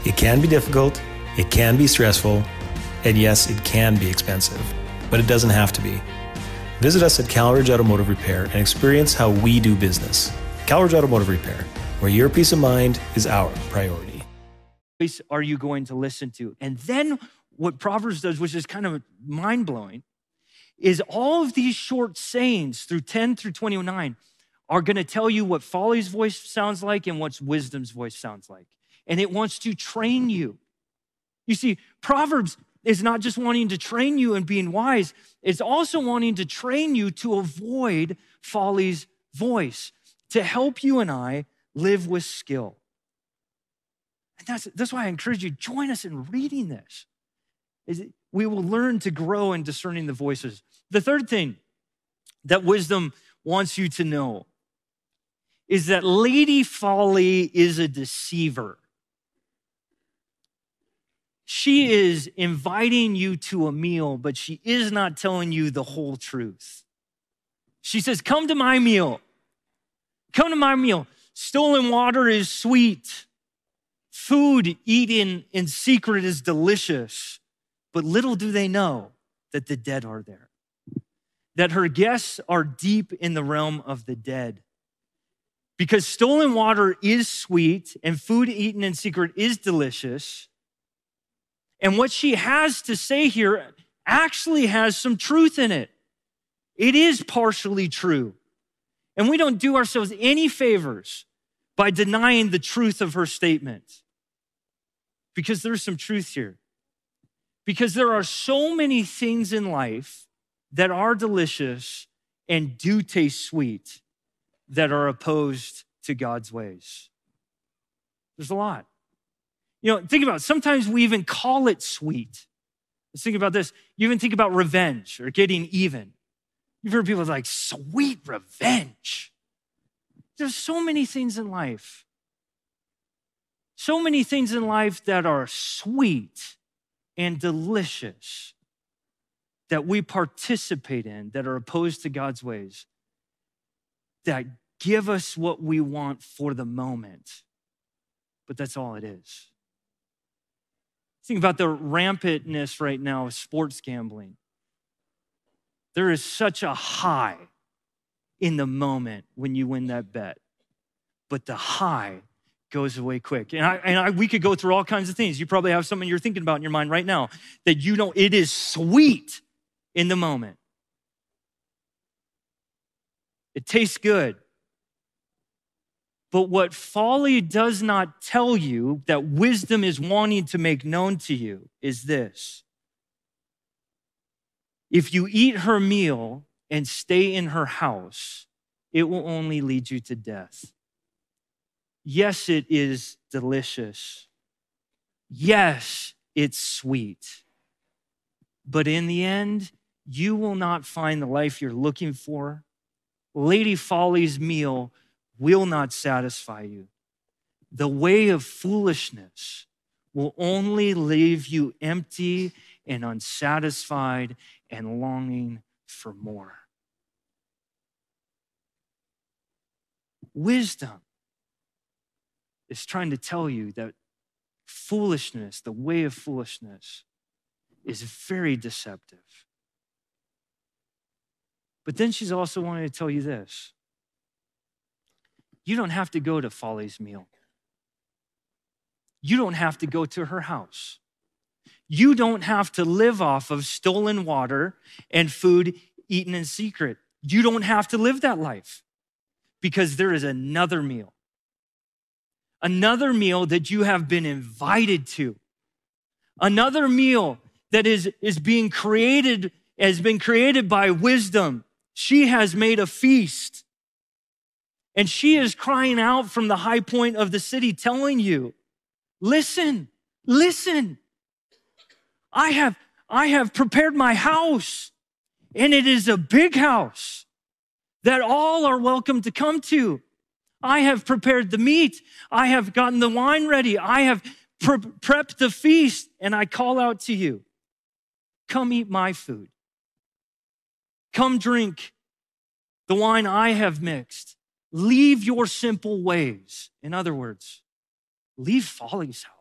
It can be difficult, it can be stressful, and yes, it can be expensive, but it doesn't have to be. Visit us at CalRidge Automotive Repair and experience how we do business. CalRidge Automotive Repair, where your peace of mind is our priority. Voice are you going to listen to? And then what Proverbs does, which is kind of mind-blowing, is all of these short sayings through 10 through 29 are going to tell you what folly's voice sounds like and what wisdom's voice sounds like. And it wants to train you. You see, Proverbs is not just wanting to train you in being wise, it's also wanting to train you to avoid folly's voice, to help you and I live with skill. And that's why I encourage you, join us in reading this. We will learn to grow in discerning the voices. The third thing that wisdom wants you to know is that Lady Folly is a deceiver. She is inviting you to a meal, but she is not telling you the whole truth. She says, come to my meal. Come to my meal. Stolen water is sweet. Food eaten in secret is delicious. But little do they know that the dead are there, that her guests are deep in the realm of the dead. Because stolen water is sweet and food eaten in secret is delicious. And what she has to say here actually has some truth in it. It is partially true. And we don't do ourselves any favors by denying the truth of her statement. Because there's some truth here. Because there are so many things in life that are delicious and do taste sweet that are opposed to God's ways. There's a lot. You know, think about it. Sometimes we even call it sweet. Let's think about this. You even think about revenge or getting even. You've heard people like, sweet revenge. There's so many things in life. So many things in life that are sweet and delicious that we participate in that are opposed to God's ways, that give us what we want for the moment. But that's all it is. Think about the rampantness right now of sports gambling. There is such a high in the moment when you win that bet, but the high goes away quick. And we could go through all kinds of things. You probably have something you're thinking about in your mind right now that you know it is sweet in the moment. It tastes good. But what folly does not tell you that wisdom is wanting to make known to you is this. If you eat her meal and stay in her house, it will only lead you to death. Yes, it is delicious. Yes, it's sweet. But in the end, you will not find the life you're looking for. Lady Folly's meal will not satisfy you. The way of foolishness will only leave you empty and unsatisfied and longing for more. Wisdom is trying to tell you that foolishness, the way of foolishness, is very deceptive. But then she's also wanting to tell you this. You don't have to go to Folly's meal. You don't have to go to her house. You don't have to live off of stolen water and food eaten in secret. You don't have to live that life because there is another meal. Another meal that you have been invited to. Another meal that is being created, has been created by wisdom. She has made a feast. And she is crying out from the high point of the city, telling you, listen, listen. I have prepared my house, and it is a big house that all are welcome to come to. I have prepared the meat. I have gotten the wine ready. I have prepped the feast, and I call out to you, come eat my food. Come drink the wine I have mixed. Leave your simple ways. In other words, leave Folly's house.